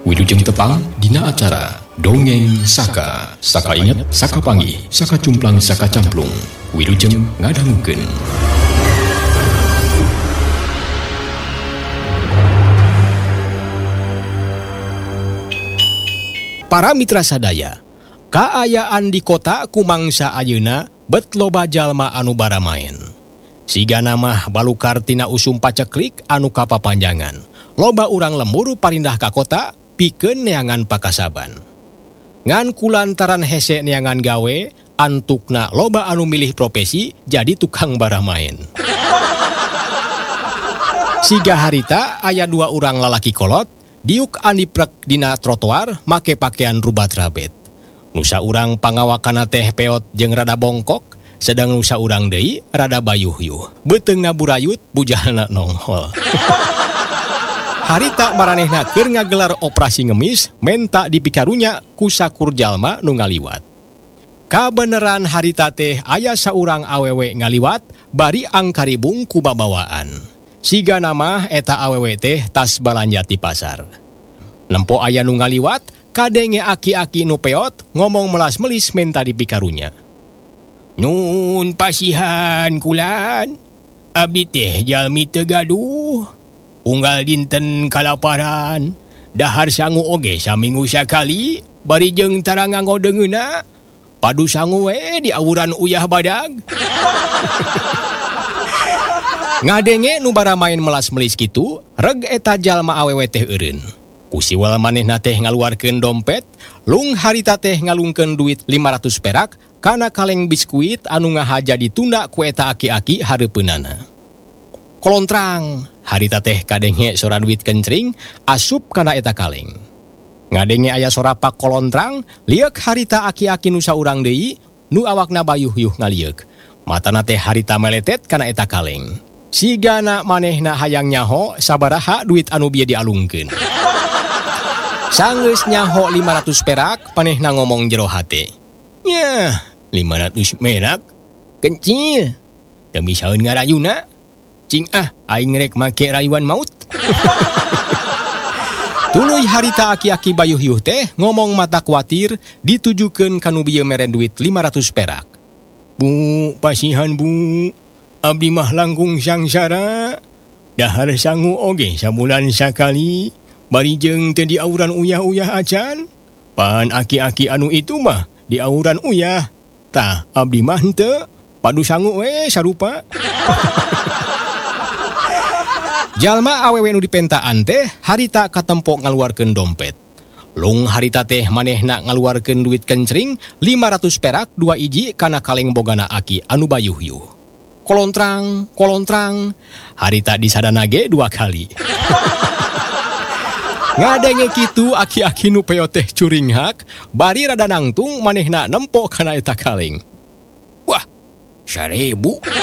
Wilujeng tepang dina acara Dongeng Saka. Saka inget, saka panggih, saka cumplang, saka camplung. Wilujeng ngadangukeun. Para mitra sadaya, kaayaan di kota kumangsa ayeuna bet loba jalma anu baramaen. Siga namah balukar tina usum paceklik anu kapapanjangan. Loba urang lembur parindah ka kota pikeun neangan pakasaban. Ngan kulantaran hese neangan gawe, antukna loba anu milih profesi jadi tukang baramaen. Siga harita aya dua urang lalaki kolot, diuk aniprek dina trotoar make pakaian rubat rabet. Nusa urang pangawakana teh peot jeung rada bongkok, sedang nusa urang deui rada bayuh-yuh. Beteungna burayut, bujalna nonghol. Harita maranehna keur ngagelar operasi ngemis menta dipikarunya ku sakur jalma nu ngaliwat. Kabeneran harita teh aya saurang awewe ngaliwat bari angkaribung ku babawaan. Siga nama eta awewe teh tas balanja ti pasar. Nempo aya nu ngaliwat, kadenge aki-aki nu peot ngomong melas-melis menta dipikarunya. Nun pasihan kulan, abdi teh jalmi teu gaduh. Unggal dinten kalaparan, dahar sangu oge saminggu sakali, bari jeung tara ngangodeungeuna, padu sangu we di awuran uyah badag. Ngadenge nu baramaen melas-melis kitu, reg eta jalma awewe teh eureun. Kusiwal manehna teh ngaluarkeun dompet, lung harita teh ngalungkeun duit 500 perak kana kaleng biskuit anu ngahaja ditunda ku eta aki-aki hareupeunana. Kolontrang, harita teh kadenge sora duit kencring asup kana eta kaleng. Ngadenge aya sora pak kolontrang, liek harita aki-aki nu saurang deui nu awakna bayuh-yuh ngaliek. Matana teh harita meletet kana eta kaleng. Sigana manehna hayang nyaho sabaraha duit anu bieu dialungkeun. Sanggeus nyaho 500 perak, manehna ngomong jero hate. Nya, 500 perak kencil. Teu bisaeun ngarayuna. Cing aing rek make rayuan maut. Tuluy harita aki-aki bayuh-yuh teh ngomong mata kuatir ditujukeun kanu bieu mere duit 500 perak. Bu, pasihan bu, abdi mah langkung sangsara. Dahar sangu oge sabulan sakali, bari jeung teu di awuran uyah-uyah acan. Pan aki-aki anu itu mah di awuran uyah. Tah abdi mah henteu, padu sangu we sarupa. Jalma awewe nu dipentaan teh harita katempo ngaluarkeun dompet. Lung harita teh manehna ngaluarkeun duit kencring 500 perak 2 iji kana kaleng bogana aki anu bayuh-yuh. Kolontrang, kolontrang, harita disadana ge 2 kali. Ngadenge kitu aki-aki nu peot teh curinghak, bari rada nangtung manehna nempo kana eta kaleng. Wah, 1000.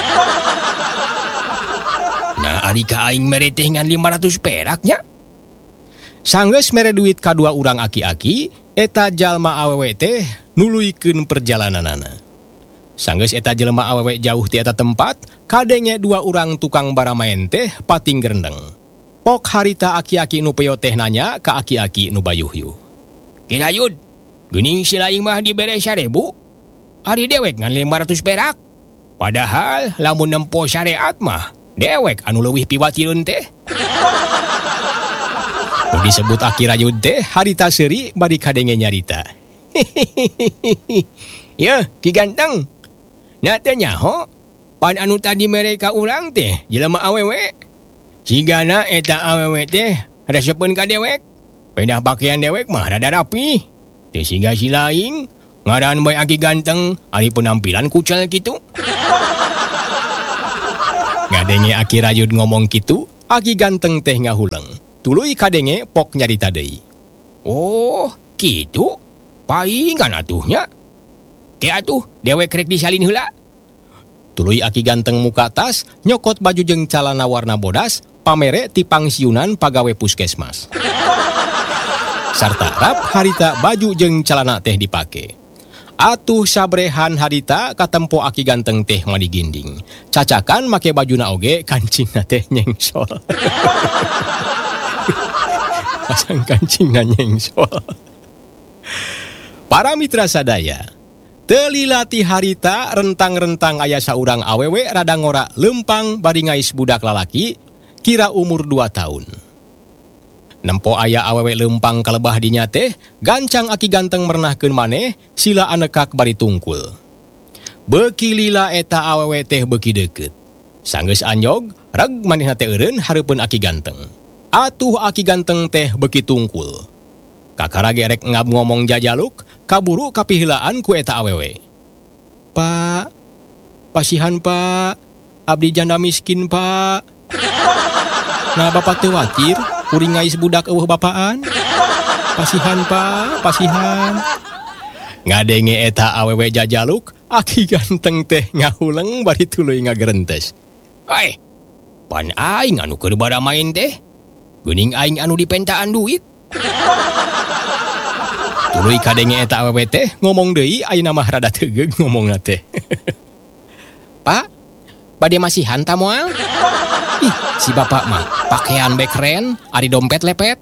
Nah, ari ka aing mere teh ngan 500 peraknya. Sanggeus mere duit kadua urang aki-aki, eta jalma awewe teh nuluykeun perjalananana. Sanggeus eta jalma awewe jauh ti eta tempat, kadenge 2 urang tukang baramaen teh pating gerendeng. Pok harita aki-aki nu peot teh nanya ka aki-aki nu bayuh-yuh. Kirayud, geuning si laing mah dibere 1000. Ari dewek ngan 500 perak. Padahal lamun nempo syariat mah dewek anu leuwih piwatireun teh. Nu disebut aki rayud teh harita seuri bari kadenge nyarita. Yeuh, Ki Ganteng. Na teh nyaho pan anu tadi mere ka urang teh jelema awewe. Sigana eta awewe teh resepkeun ka dewek. Pedah pakaian dewek mah rada rapi. Teu siga si laing ngaran bae Aki Ganteng ari penampilan kucel kitu. Ngadenge Aki rayud ngomong kitu, Aki Ganteng teh ngahuleng. Tuluy kadenge pok nyarita deui. Oh, kitu? Paingan atuhnya. Ke atuh, dewek rek disalin heula. Tuluy Aki Ganteng muka tas, nyokot baju jeung calana warna bodas, pamere ti pangsiunan pagawe puskesmas. Sarta rap harita baju jeung calana teh dipake. Atuh sabrehan harita katempo Aki Ganteng teh madiginding. Cacakan make bajuna oge kancingna teh nyengsol. Pasang kancing na nyengsol. Para mitra sadaya, telilati harita rentang-rentang aya saurang awewe rada ngora lempang bari ngais budak lalaki kira umur 2 tahun. Nempo aya awewe lempang kalebah dinya teh, gancang aki ganteng mernahkeun maneh sila anekak bari tungkul. Beuki lila eta awewe teh beuki deukeut. Sanggeus anyog, reg manehna teh eureun hareupeun aki ganteng. Atuh aki ganteng teh beuki tungkul. Kakara gerek ngab ngomong jajaluk, kaburu kapihilaan ku eta awewe. Pak, pasihan pak, abdi janda miskin pak. Nah bapak teu watir, kuring ngais budak eueuh bapaan. Pasihan pak, pasihan. Ngadenge eta awewe jajaluk, aki ganteng teh ngahuleng bari tuluy ngagerentes. Ai, pan aing anu keur bada main teh, geuning aing anu dipentaan duit. Tuluy kadenge eta awewe teh ngomong deui ayeuna mah rada tegeug ngomongna teh. Pak, bade masihan ta moal? Ih, si bapak mah pakaian bae keren, ari dompet lepet.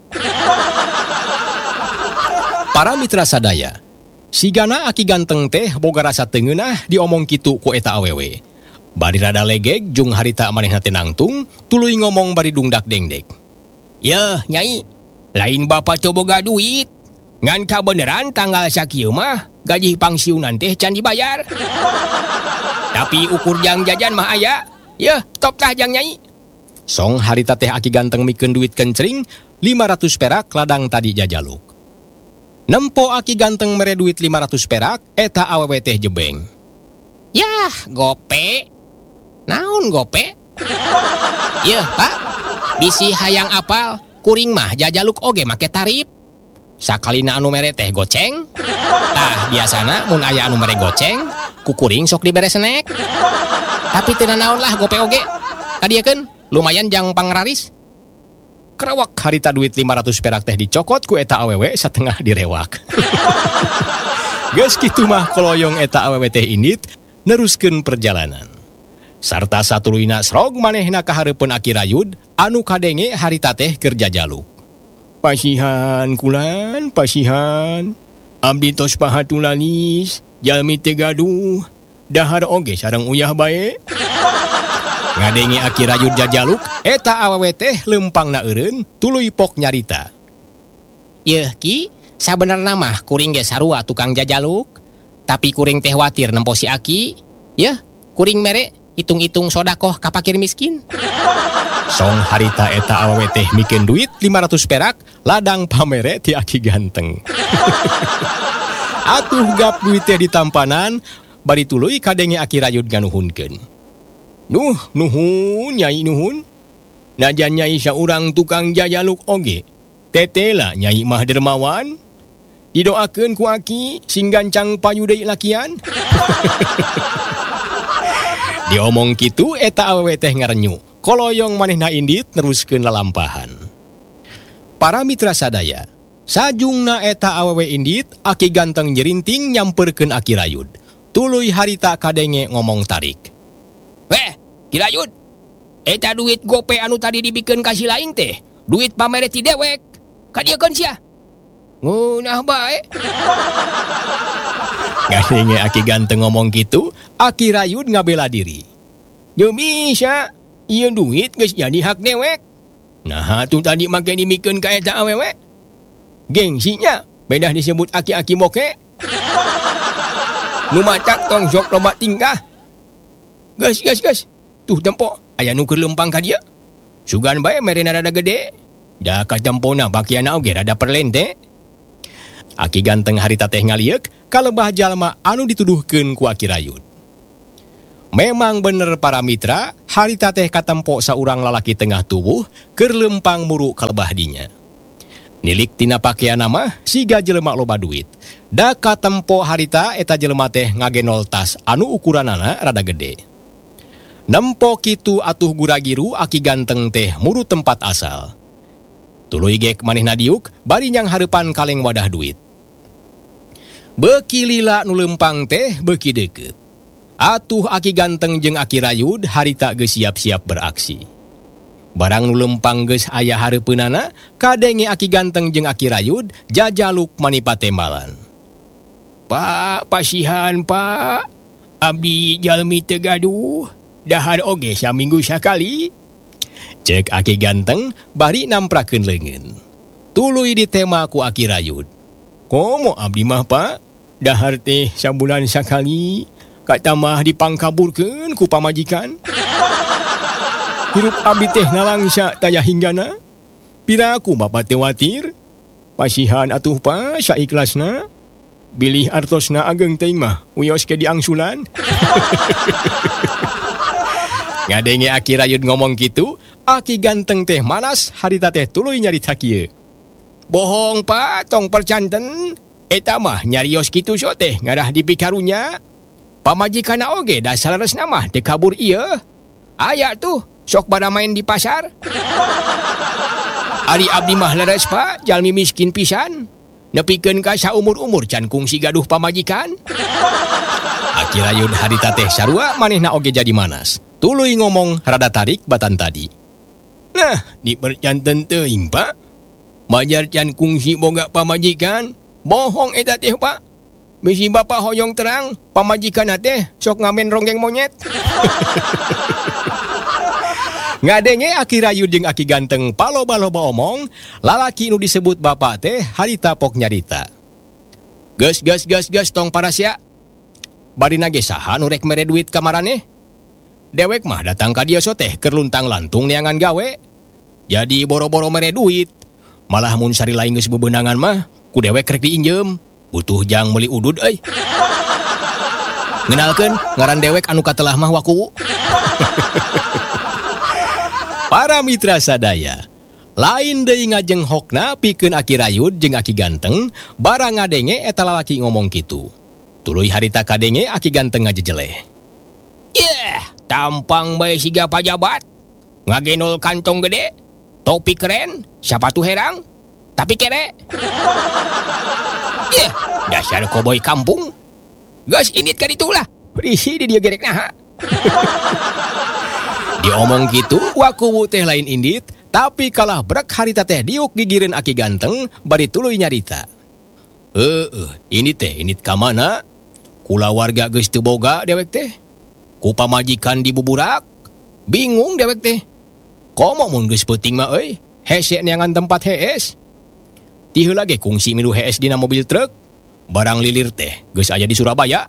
Para mitra sadaya, sigana aki ganteng teh boga rasa teu ngeunah diomong kitu ku eta awewe. Bari rada legeg jung harita manehna teh nangtung, tuluy ngomong bari dungdak dengdek. Yeuh, nyai, lain bapak teu boga duit. Ngan kabeneran tanggal sakieu mah gaji pangsiunan teh can dibayar. Tapi ukur jang jajan mah aya. Yeuh, top tah jang nyai. Song harita teh aki ganteng mikeun duit kencring 500 perak ladang tadi jajaluk. Nempo aki ganteng mere duit 500 perak, eta awewe teh jebeng. Yah, gope. Naon gope? Yeuh, Pak. Bisi hayang apal, kuring mah jajaluk oge make tarip. Sakalina anu mere teh goceng. Tah, biasana mun aya anu mere goceng, ku kuring sok dibere snack. Tapi teu naon lah gope oge. Kadiekeun lumayan jang pangraris. Kerawak harita duit 500 perak teh dicokot ku eta awewe satengah direwak. Geus kitu mah koloyong eta awewe teh indit neruskeun perjalanan. Sarta satuluyna srog manehna ka hareupeun aki rayud anu kadenge harita teh keur jajaluk. Pasihan kulan, pasihan. Abdi tos paha tulalis, jalmi teh gaduh. Dahar oge sareng uyah bae. Ngadenge aki rayud jajaluk, eta awewe teh lempangna eureun tuluy pok nyarita. Yeuh ki, sabenerna mah kuring ge sarua tukang jajaluk, tapi kuring teh watir nempo si aki. Yeuh, kuring mere hitung-hitung sodakoh ka fakir miskin. Song harita eta awewe teh mikeun duit 500 perak ladang pamere ti aki ganteng. Atuh gap duit teh ditampanan, bari tuluy kadenge aki rayud nganuhunkeun. Nuhun, nyai nuhun. Najan nyai saurang tukang jajaluk oge. Tetela nyai mah dermawan. Didoakeun ku aki sing gancang payu deui lakian. Diomong kitu eta awewe teh ngarenyu. Koloyong manehna indit neruskeun lalampahan. Para mitra sadaya, sajungna eta awewe indit aki ganteng nyerinting nyamperkeun aki rayud. Tuluy harita kadenge ngomong tarik. Weh, Ki Rayud, eta duit gope anu tadi dibikeun ka si lain teh, duit pamere ti dewek. Kadiekeun sia. Ngeunah bae. Kadenge aki ganteng ngomong kitu, aki rayud ngabela diri. Teu bisa, ieu duit geus jadi hak dewek. Nah, atuh tadi make dimikeun ka eta awewe. Gengsinya, bedah disebut aki-aki moke. Nu macak tong sok loba tingkah. Gas. Tuh tempo, aya nu keur lempang ka dieu. Sugan bae merena rada gede. Da ka tempona bakiana oge rada perlente. Aki ganteng harita teh ngalieuk kalebah jalma anu dituduhkeun ku aki rayud. Memang bener para mitra, harita teh katempo saurang lalaki tengah tubuh keur lempang muru kalebah dinya. Nilik tina pakaiana mah siga jelema loba duit. Da katempo harita eta jelema teh ngagenol tas anu ukuranana rada gede. Nempo kitu atuh guragiru aki ganteng teh muru tempat asal. Tuluy gek manehna diuk bari nyang hareupan kaleng wadah duit. Beuki lila nu lempang teh beuki deukeut. Atuh aki ganteng jeung aki rayud harita geus siap-siap beraksi. Barang nu lempang geus aya hareupeunana, kadenge Aki Ganteng jeung Aki Rayud jajaluk manipatembalan. Pak, pasihan Pak. Abdi jalmi teu gaduh, dahar oge saminggu sakali. Cek Aki Ganteng bari namprakeun leungeun. Tuluy ditema ku Aki Rayud. Komo abdi mah Pak, dahar teh sabulan sakali, katamah dipangkaburkeun ku pamajikan. Hirup abdi teh nalangsa taya hinggana. Piraku Bapak teu watir? Pasihan atuh Pak saikhlasna. Bilih artosna ageng teuing mah, wios ke diangsulan. Ngadenge Aki Rayud ngomong kitu, Aki Ganteng teh manas harita teh tuluy nyarita kieu. Bohong Pak, tong percanten. Eta mah nyarios kitu so teh ngarah dipikarunya. Pamajikanna oge da salaresna mah teu kabur ieu. Aya tuh, sok bada main di pasar. Ari abdi mah leres Pak, jalmi miskin pisan. Nepikeun ka saumur-umur can kungsi gaduh pamajikan. Aki Rayud harita teh sarua manehna oge jadi manas. Tuluy ngomong rada tarik batan tadi. Nah, di percanten teuing Pak. Majar can kungsi boga pamajikan. Bohong eta teh Pak. Bisi Bapak hoyong terang, pamajikan teh sok ngamen ronggeng monyet. Ngadenge Aki Rayud jeung Aki Ganteng paloba-loba omong, lalaki nu disebut bapak teh harita pok nyarita. Ges tong parasya. Bari nage saha nu rek mere duit ka maraneh? Dewek mah datang ka dieu so teh keur luntang-lantung neangan gawe. Jadi boro-boro mere duit. Malah mun sari lain geus bebeunangan mah, ku dewek rek diinjem. Butuh jang meuli udud euy. Ngenalkeun ngaran dewek anu katelah mah Wakuwu. Para mitra sadaya, lain deui ngajeng hokna pikeun Aki Rayud jeung Aki Ganteng, barang ngadenge eta lalaki ngomong kitu. Tuluy harita kadenge Aki Ganteng ngajejeleh. Tampang bae siga pajabat. Ngagenol kantong gede, topi keren, sapatu herang, tapi kere. Dasar koboi kampung. Gas init ka ditu lah. Risi di dieu gerek naha. Diomong gitu, Wakuwu teh lain indit, tapi kalah brek harita teh diuk gigireun Aki Ganteng, bari tuluy nyarita. Ini teh init ka mana? Kula warga geus teu boga dewek teh. Ku pamajikan dibuburak. Bingung dewek teh. Komo mun geus peuting mah euy, hese neangan tempat hees. Ti heula ge kungsi milu hees dina mobil truk. Barang lilir teh geus aya di Surabaya.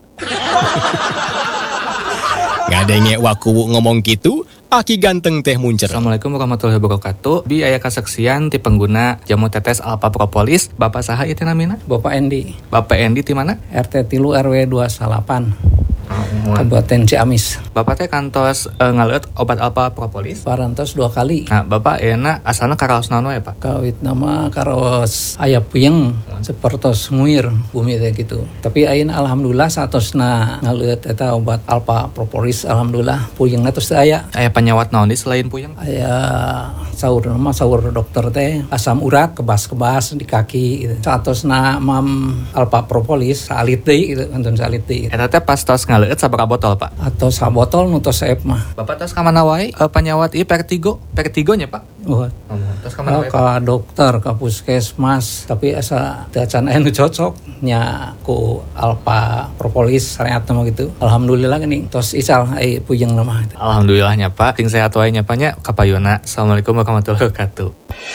Ngadenge Wakuwu ngomong kitu, Aki Ganteng teh muncer. Assalamualaikum warahmatullahi wabarakatuh. Bi aya kasaksian ti pengguna jamu tetes Alpha Propolis. Bapak saha ieu teh namina? Bapak Endi. Bapak Endi ti mana? RT 3 RW 28. Kabupaten Ciamis. Bapak teh kantos ngaleut obat Alpha Propolis? Parantos 2 kali. Nah, Bapak euna asalna karaos naon wae, Pak? Kawit nama karaos aya puyeng sapertos nguir bumi teh gitu. Tapi ayeuna alhamdulillah satosna ngaleut eta obat Alpha Propolis alhamdulillah puyengna tos teu aya. Aya penyawat naon di selain puyeng? Aya saur dokter teh asam urat kebas-kebas di kaki gitu. Satosna mam Alpha Propolis salit deui gitu, kantun salit deui. Eta teh pas tos ngaleut sabaraha botol, Pak? Atau sabotol nu tos saep mah. Bapak tos ka mana wae penyawat ieu Vertigo nya, Pak? Tos ka mana wae? Ka dokter, ka puskesmas, tapi asa teu acan aya nu cocok nya ku Alpha Propolis sareat mah gitu. Alhamdulillah geuning tos ical ai puyeng mah. Alhamdulillahnya Pak, sing sehat wae nya Pak nya. Kapayuna. Assalamualaikum warahmatullahi wabarakatuh.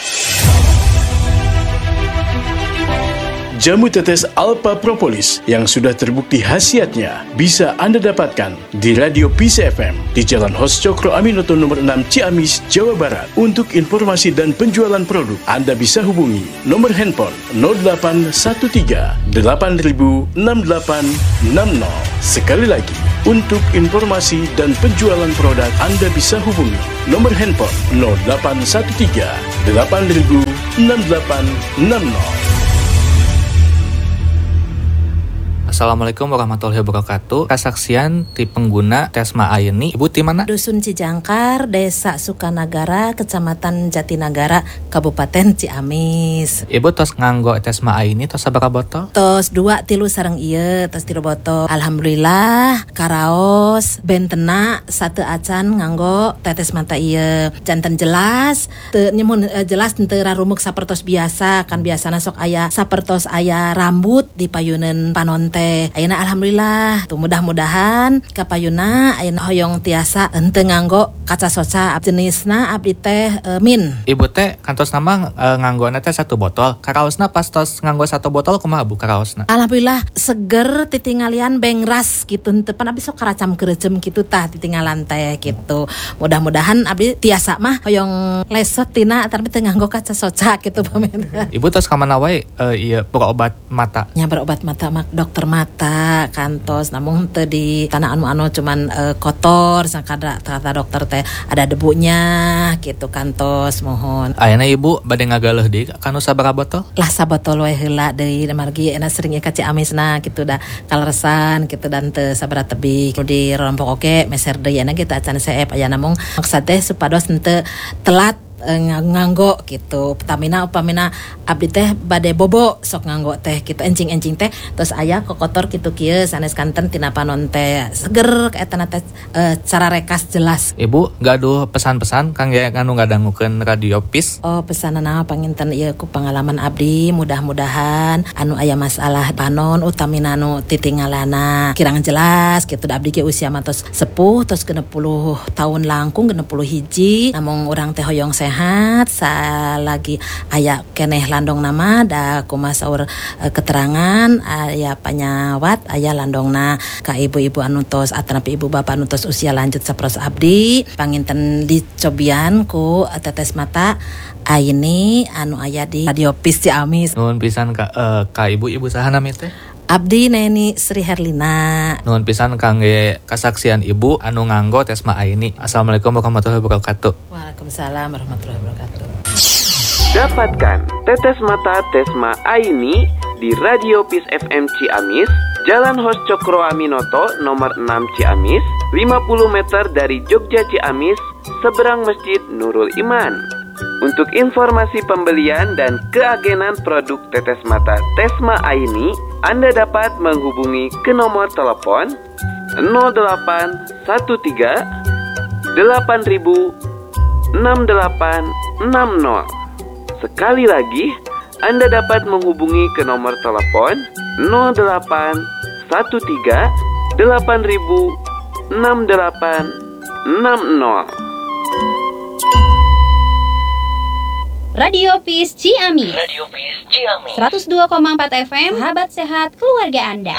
Jamu tetes Alpha Propolis yang sudah terbukti khasiatnya bisa Anda dapatkan di Radio Peace FM di Jalan Hos Cokro Aminoto nomor 6 Ciamis, Jawa Barat. Untuk informasi dan penjualan produk, Anda bisa hubungi nomor handphone 0813 8000 6860. Sekali lagi, untuk informasi dan penjualan produk, Anda bisa hubungi nomor handphone 0813 8000 6860. Assalamualaikum warahmatullahi wabarakatuh. Kasaksian ti pengguna Tesma Aini. Ibu di mana? Dusun Cijangkar, Desa Sukanagara, Kecamatan Jatinagara, Kabupaten Ciamis. Ibu tos nganggo Tesma Aini tos sabaraha botol? Tos 2 3 sareng ieu, tos 3 botol. Alhamdulillah, karaos bentena 1 acan nganggo tetes mata ieu. Janten jelas, teu nyemun jelas teu rarumuk sapertos biasa, kan biasana sok aya sapertos aya rambut di payuneun panon teh. Ayeuna alhamdulillah, tuh mudah-mudahan ka payuna ayeuna hoyong tiasa henteu nganggo kaca soca jenisna abdi teh min. Ibu teh kantos nama nganggona teh 1 botol. Karaosna pas tos nganggo 1 botol kumaha Bu karaosna? Alhamdulillah seger titingalian bengras gitu henteu pan abdi sok karacam keureuceum kitu tah titinggalan teh gitu. Mudah-mudahan abdi tiasa mah hoyong lesot tina tapi teu nganggo kaca soca gitu pamirsa. Ibu tos ka mana wae ieu berobat mata? Nya berobat mata mak dokter mata kantos namun teu di tanah anu cuman kotor sakada kata dokter teh ada debunya gitu kantos mohon. Ayeuna Ibu bade ngagaleuh deui kanu sabaraha botol? Lah sabotol wae heula deui margi enak sering ka Ciamisna gitu dah kaleresan gitu dan teu sabaraha tebih di rompok oke meser deui enak kita acan seep aya namung maksud teh supados henteu telat nganggo gitu. Upamina abdi teh bade bobo sok nganggo teh gitu encing-encing teh terus aya kokotor kitu kieu sanes kanten tina panon teh seger eta teh cara rekas jelas. Ibu gaduh pesan-pesan kangge anu ngadangukeun radio PIS. Oh pesanana panginten ieu ku pengalaman abdi mudah-mudahan anu aya masalah panon utamina anu titingalana kirang jelas gitu da abdi ge usia mah tos sepuh tos 60 tahun langkung 60 hiji namung urang teh hoyong sehat salagi aya keneh landong nama da kumaha saur keterangan aya panyawat aya landongna ka ibu-ibu anu tos atanapi ibu bapak anu tos usia lanjut saperos abdi panginten dicobian ku tetes mata Aini anu aya di radio PIS Ciamis. Nuhun pisan ka ibu saha nami teh? Abdi Neni Sri Herlina. Nuhun pisan kangge kasaksian Ibu anu nganggo Tesma Aini. Assalamualaikum warahmatullahi wabarakatuh. Waalaikumsalam warahmatullahi wabarakatuh. Dapatkan tetes mata Tesma Aini di Radio PIS FM Ciamis, Jalan Hos Cokro Aminoto nomor 6 Ciamis, 50 meter dari Jogja Ciamis, seberang Masjid Nurul Iman. Untuk informasi pembelian dan keagenan produk tetes mata Tesma Aini, Anda dapat menghubungi ke nomor telepon 0813 8000 6860. Sekali lagi, Anda dapat menghubungi ke nomor telepon 0813 8000 6860. Radio PIS Ciamis. 102,4 FM. Sahabat sehat keluarga Anda.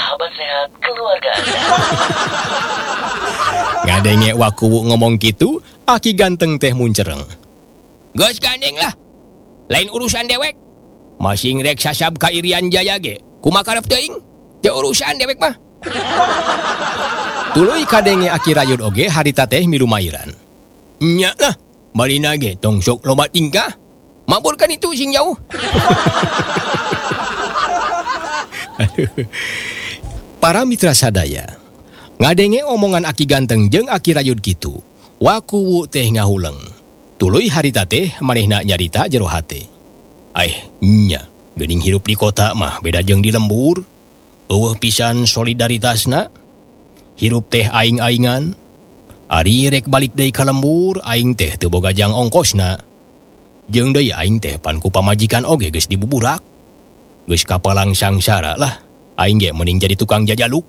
Ngadenge waku ngomong gitu, aki ganteng teh muncereng. Geus gandeng lah. Lain urusan dewek. Masing rek sasab ka Irian Jaya ge. Kumakarep teuing? Teu urusan dewek mah. Tuluy kadenge aki rayud oge harita teh milu mairan. Nya lah, balina ge tong sok loba tingkah. Mabur kan itu sing jauh. Para mitra sadaya, ngadenge omongan aki ganteng jeung aki rayud kitu. Waku teh ngahuleng. Tuluy harita teh manehna nyarita jero hate. Nya, geuning hirup di kota mah beda jeung di lembur. Eueuh pisan solidaritasna. Hirup teh aing-aingan. Ari rek balik deui ka lembur, aing teh teu boga jang ongkosna. Jeung deui aing teh pan ku pamajikan oge geus dibuburak. Geus kapalang sangsara lah. Aing ge mending jadi tukang jajaluk.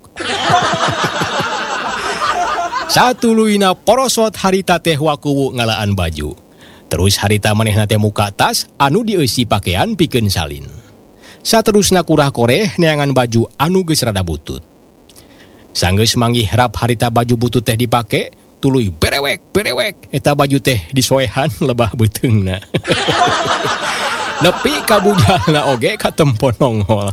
Satuluyna porosot harita teh wakuwu ngalaan baju. Terus harita manehna teh muka tas anu dieusi pakaian pikeun salin. Saterusna kurah koreh neangan baju anu geus rada butut. Sanggeus manggih rap harita baju butut teh dipake, tuluy berewek eta baju teh disoehan lebah beuteungna. Nepi ka bujalna oge katempo nongol.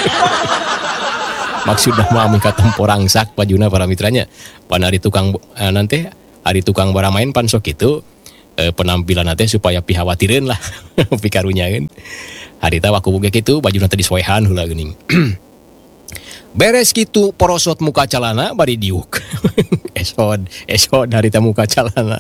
Maksudna mah ami katempo rangsak bajuna para mitranya. Pan ari tukang nanti ari tukang baramain pan sok kitu penampilan teh supaya pihawatireun lah pikarunyaeun. Harita waku boga kitu bajuna teh disoehan heula geuning. Beres kitu porosot muka calana bari diuk. esod harita muka calana.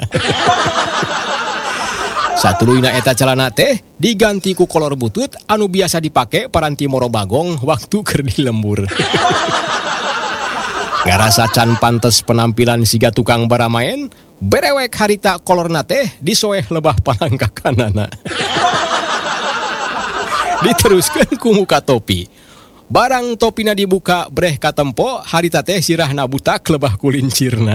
Satuluyna eta calana teh diganti ku kolor butut anu biasa dipake paranti moro bagong waktu keur di lembur. Ngarasa can pantes penampilan siga tukang baramaen, berewek harita kolorna teh disoeh lebah palangkakanana. Diteruskeun ku muka topi. Barang topina dibuka breh katempo harita teh sirahna butak lebah kulincirna.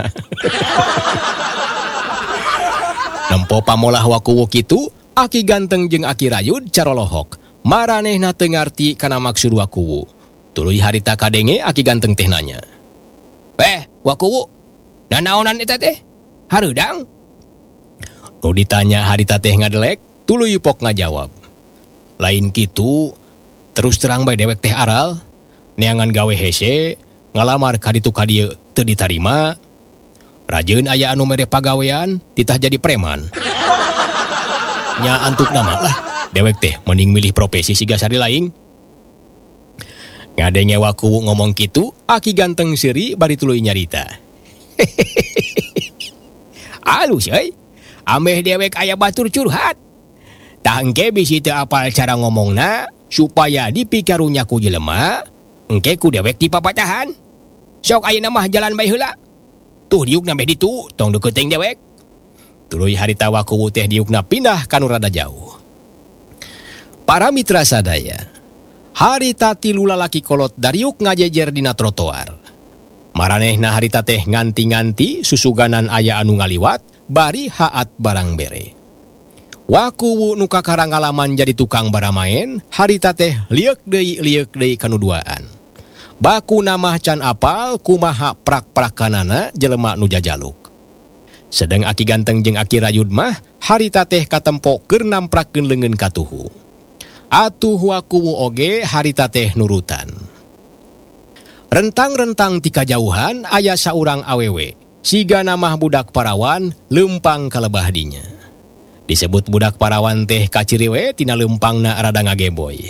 Nempo pamolah wakuwu kitu, aki ganteng jeung aki rayud carolohok. Maranehna teu ngarti kana maksud wakuwu. Tuluy harita kadenge aki ganteng teh nanya. Wakuwu, nanaonan eta teh? Hareudang? Nu ditanya harita teh ngadelek, tuluy pok ngajawab. Lain kitu, terus terang bae dewek teh aral, neangan gawe hese, ngalamar ka ditu ka dieu teu ditarima. Rajeun aya anu mere pagawean, titah jadi preman. Nya antuk nama lah, dewek teh mending milih profesi siga sari laing. Ngadenge wakuwu ngomong kitu, aki ganteng seuri bari tuluy nyarita. Alus euy, ameh dewek aya batur curhat. Tah engke bisi teu apal cara ngomongna, supaya dipikarunya ku jelema, engke ku dewek dipapatahan. Sok ayeuna mah jalan bae heula. Tuh diukna beh ditu, tong deukeuteng dewek. Tuluy harita wakuwu teh diukna pindah ka nu rada jauh. Para mitra sadaya, harita tilu lalaki kolot dariuk ngajejer dina trotoar. Maranehna harita teh nganti-nganti susuganan aya anu ngaliwat, bari haat barang bere. Wakuwu nu kakarang ngalaman jadi tukang baramaen, harita teh liek deui kanuduaan. Baku namah can apal kumaha prak-prakanana jelema nu jajaluk. Sedeng aki ganteng jeung aki rayud mah, harita teh katempo keur namprakeun leungeun katuhu. Atuh wakuwu oge harita teh nurutan. Rentang-rentang ti kajauhan aya saurang awewe, siga namah budak parawan leumpang kalebah dinya. Disebut budak parawan teh kaciriwe tina leumpangna rada ngageboy.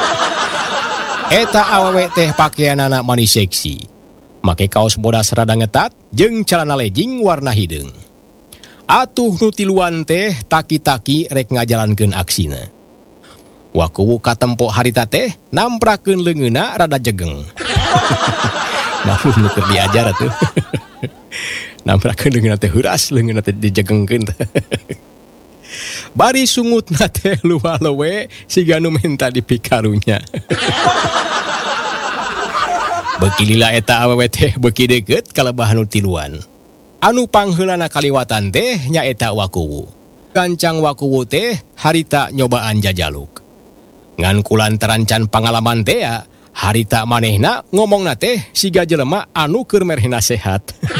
Eta awewe teh pakaianana manis seksi. Make kaos bodas rada ngetat jeung calana legging warna hideung. Atuh nu tiluan teh taki-taki rek ngajalankeun aksina. Wakuwu katempo harita teh namprakeun leungeunna rada jegeng. Namun nu keur diajar atuh. Namprakeun leungeunna teh heuras, leungeunna teh dijegengkeun. Bari sungutna teh luwa-lewe siga nu menta dipikarunya. Beuki lila eta awewe teh beuki deukeut kalebah nu tiluan. Anu pangheulana kaliwatan teh nyaeta wakuwu. Gancang wakuwu teh harita nyobaan jajaluk. Ngan kulantaran can pangalaman teh harita manehna ngomongna teh siga jelema anu keur merehna sehat.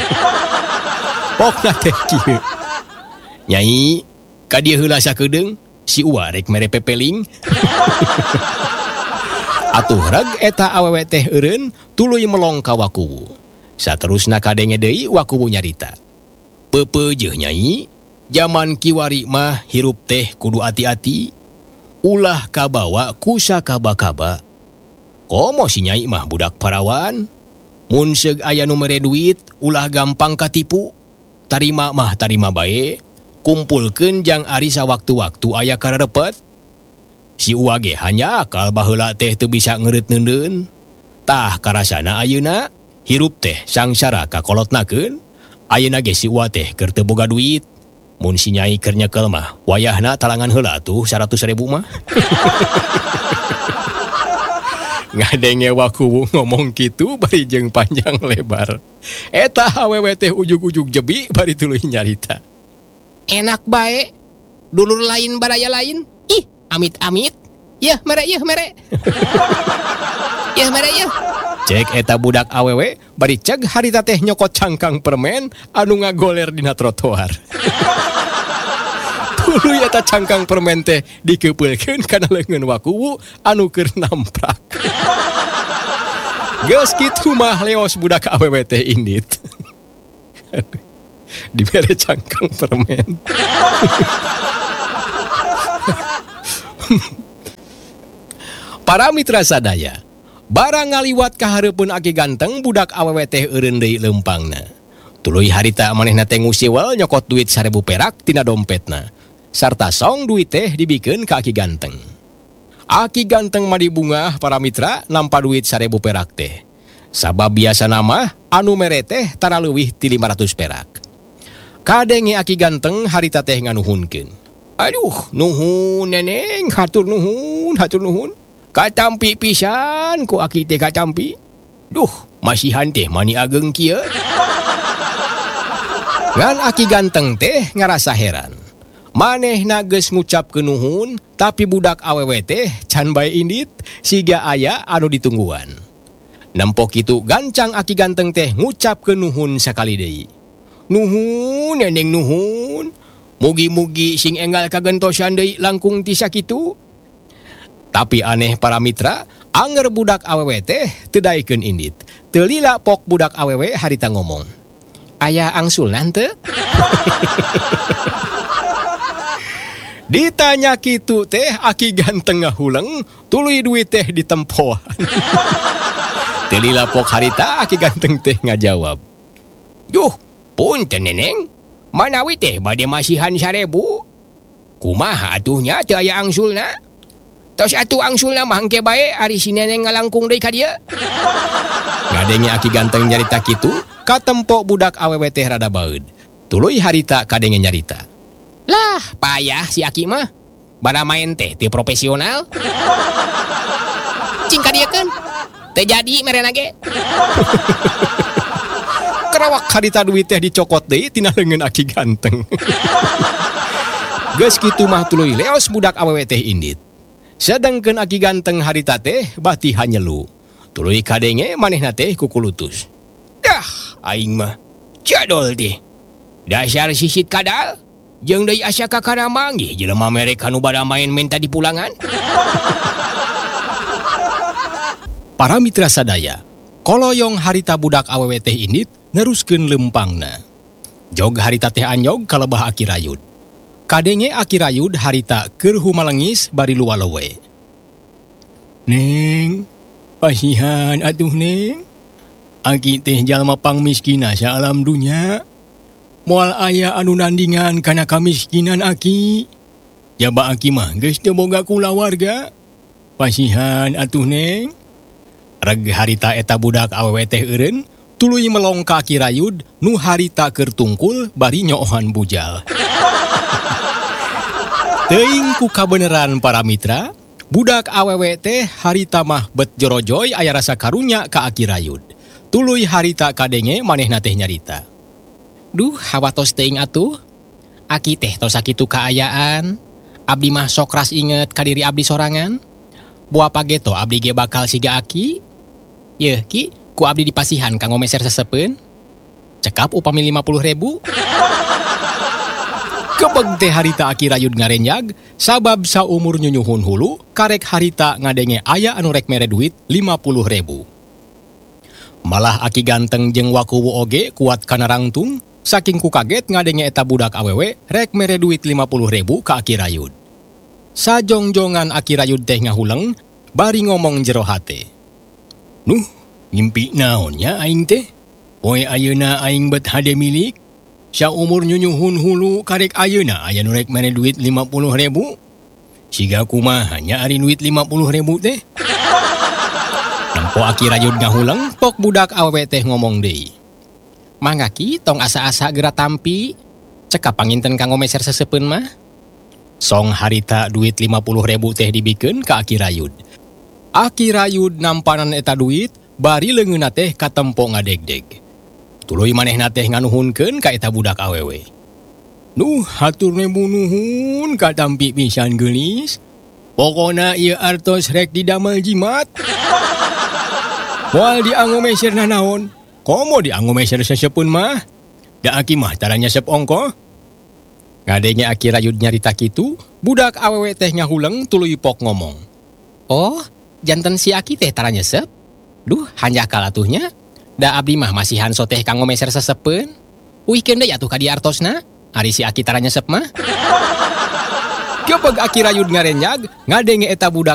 Pokna teh kieu. Nyai, ka dieu heula sakedeung si Uwa rek mere pepeling. Atuh reg eta awewe teh eureun tuluy melong ka wakuwu. Saterusna kadenge deui wakuwu nyarita. Pepeujeuh nyai, zaman kiwari mah hirup teh kudu ati-ati. Ulah kabawa ku sakaba-kaba. Komo si nyai mah budak parawan. Mun seug aya nu mere duit, ulah gampang katipu. Tarima mah tarima bae. Kumpulkeun jang ari sawaktu-waktu aya karerepet. Si Uwa ge hanya akal baheula teh teu bisa ngeureut neundeun. Tah karasana ayeuna hirup teh sangsara kakolotnakeun. Ayeuna ge si Uwa teh keur teu boga duit. Mun si nyai keur nyekel mah wayahna talangan heula tuh 100.000 mah. Ngadenge wakuwu ngomong kitu bari jeung panjang lebar. Eta awewe teh ujug-ujug jebi bari tuluy nyarita. Enak bae, dulur lain baraya lain. Ih, amit-amit. Yeuh mere, yeuh mere. Yeuh mere, yeuh. Cek eta budak awewe bari ceg harita teh nyokot cangkang permen anu ngagoler dina trotoar. Tuluy eta cangkang permen teh dikeupelkeun kana leungeun wakuwu anu keur namprak. Geus kitu mah leos budak awewe teh indit. Dibere cangkang permen. Para mitra sadaya, Barang ngaliwat ka hareupeun Aki ganteng, budak awewe teh eureun deui leumpangna. Tuluy harita manehna teh ngusiwel nyokot duit 1000 perak tina dompetna. Sarta song duit teh dibikeun ka Aki ganteng. Aki ganteng madi bungah para mitra nampa duit 1000 perak teh. Sabab biasa nama anu mere teh tara leuwih ti 500 perak. Kadenge Aki ganteng harita teh nganuhunkeun. Aduh, nuhun neneng, hatur nuhun, hatur nuhun. Katampi pisan ku Aki teh katampi. Duh, masihan teh mani ageng kieu. Ngan Aki ganteng teh ngarasa heran. Manehna geus ngucapkeun nuhun, tapi budak awewe teh can bae indit siga aya anu ditungguan. Nempok kitu gancang Aki ganteng teh ngucapkeun nuhun sakali deui. Nuhun neneng nuhun. Mugi-mugi sing enggal kagentosan deui langkung ti sakitu. Tapi aneh para mitra, anger budak awewe teh teu daekeun indit. Teu lila pok budak awewe harita ngomong. Aya angsulna teu? Ditanya kitu teh Aki ganteng ngahuleng, tuluy duit teh ditempoan. Teu lila pok harita Aki ganteng teh ngajawab. Yuh, punten neneng. Manawi teh bade masihan 1000. Kumaha atuhnya teu aya angsulna? Tos atuh angsulna mah engke bae ari si neneng ngalangkung deui ka dieu. Ngadenge Aki ganteng nyarita kitu, katempo budak awewe teh rada baeud. Tuluy harita kadenge nyarita. Lah, payah si Aki mah. Bada main teh teu profesional. Cing ka dieu keun. Teu jadi merena ge. Kerawak harita duit teh dicokot deui tina leungeun Aki ganteng. Geus kitu mah tuluy leos budak awewe teh indit. Sedengkeun Aki ganteng harita teh bati hanyelu. Tuluy kadenge manehna teh kukulutus. Dah, aing mah jadol teh. Dasar sisit kadal. Jeung deui asa kakana manggih jelema merek anu bada main minta dipulangan. Para mitra sadaya, koloyong harita budak awewe teh indit neruskeun leumpangna. Jog harita teh anyog kalebah Aki rayud. Kadenge Aki rayud harita keur humalengis bari luwalowe. Neng, pasihan atuh neng. Aki teh jalma pangmiskina sa alam dunya. Moal aya anu nandingan kana kamiskinan Aki. Jaba Aki mah geus teu boga kulawarga. Pasihan atuh neng. Reg harita eta budak awewe teh eureun, tuluy melong ka Aki rayud nu harita keur tungkul bari nyohan bujal. Teuing ku kabeneran para mitra, budak awewe teh harita mah bet jorojoy aya rasa karunya ka Aki rayud. Tuluy harita kadenge manehna teh nyarita. Duh, hawatos teuing atuh. Aki teh tos sakitu kaayaan. Abdi mah sok ras inget ka diri abdi sorangan. Boa pageto abdi ge bakal siga Aki. Yeuh Ki, ku abdi dipasihan kanggo meser sesepeun. Cekap upami 50.000. Kebeg teh harita Aki rayud ngarenjag, sabab saumur nyunyuhun hulu, karek harita ngadenge aya anu rek mere duit 50.000. Malah Aki ganteng jeung wakuwu oge kuat kana rangtung, saking ku kaget ngadenge eta budak awewe rek mere duit 50.000 ka Aki rayud. Sajongjongan Aki rayud teh ngahuleng, bari ngomong jero hate. Nuh, ngimpi naonnya aing teh? Poe ayeuna aing bet hade milik? Saumur nyunyuhun hulu karek ayeuna aya nu rek mere duit 50.000? Siga kumaha nya ari duit 50.000 teh? Nempo Aki rayud ngahuleng, pok budak awewe teh ngomong deui. Mangga Ki tong asa-asa geura tampi. Cekap panginten kanggo meser sesepeun mah. Song harita duit 50.000 teh dibikeun ka Aki rayud. Aki rayud nampanan eta duit, bari leungeunna teh katempo ngadegdeg. Tuluy manehna teh nganuhunkeun ka eta budak awewe. Nuh, hatur nuhun katampi pisan geulis. Pokona ieu artos rek didamel jimat. Moal dianggo meserna naon? Komo dianggo meser sesepeun mah? Da Aki mah tara nyesep ongko? Ngadenge Aki rayud nyarita kitu, budak awewe teh ngahuleng tuluy pok ngomong. Oh, janten si Aki teh tara nyesep? Duh, hanjakal atuhnya. Da abdi mah masihan soteh kanggo meser sesepeun. Uihkeun deui atuh ka dieu artosna. Ari si Aki tara nyesep mah. Kebeg Aki rayud ngarenjag, ngadenge eta budak